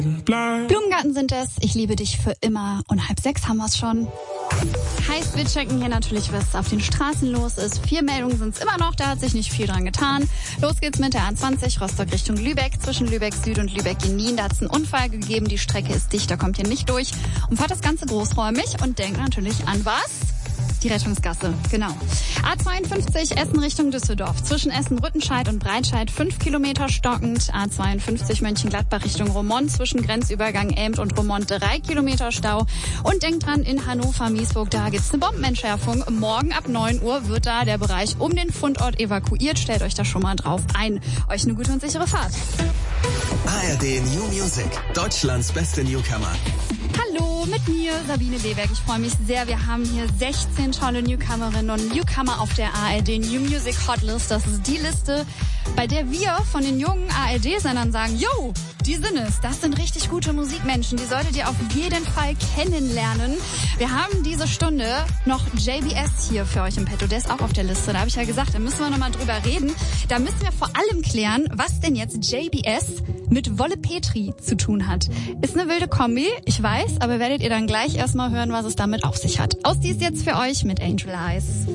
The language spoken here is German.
Blumengarten sind es, ich liebe dich für immer und 5:30 haben wir es schon. Heißt, wir checken hier natürlich, was auf den Straßen los ist. 4 Meldungen sind es immer noch, da hat sich nicht viel dran getan. Los geht's mit der A20 Rostock Richtung Lübeck. Zwischen Lübeck Süd und Lübeck Jenin, da hat es einen Unfall gegeben. Die Strecke ist dicht, da kommt ihr nicht durch. Und fahrt das Ganze großräumig und denkt natürlich an was? Die Rettungsgasse, genau. A52 Essen Richtung Düsseldorf. Zwischen Essen-Rüttenscheid und Breitscheid 5 Kilometer stockend. A52 Mönchengladbach Richtung Romont. Zwischen Grenzübergang Elmt und Romont 3 Kilometer Stau. Und denkt dran, in Hannover-Miesburg, da gibt's eine Bombenentschärfung. Morgen ab 9 Uhr wird da der Bereich um den Fundort evakuiert. Stellt euch da schon mal drauf ein. Euch eine gute und sichere Fahrt. ARD New Music. Deutschlands beste Newcomer. Hallo, mit mir Sabine Leberg. Ich freue mich sehr. Wir haben hier 16 tolle Newcomerinnen und Newcomer auf der ARD New Music Hotlist. Das ist die Liste, bei der wir von den jungen ARD-Sendern sagen, yo, die sind es. Das sind richtig gute Musikmenschen. Die solltet ihr auf jeden Fall kennenlernen. Wir haben diese Stunde noch JBS hier für euch im Petto. Der ist auch auf der Liste. Da habe ich ja gesagt, da müssen wir nochmal drüber reden. Da müssen wir vor allem klären, was denn jetzt JBS mit Wolle Petri zu tun hat. Ist eine wilde Kombi, ich weiß, aber werdet ihr dann gleich erstmal hören, was es damit auf sich hat. Aus dies jetzt für euch mit Angel Eyes.